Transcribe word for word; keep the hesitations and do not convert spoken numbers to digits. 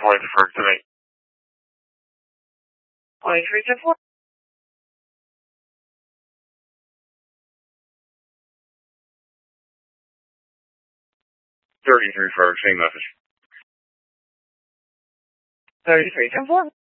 twenty-three to me. twenty-three to four. thirty-three for same message. thirty-three to four.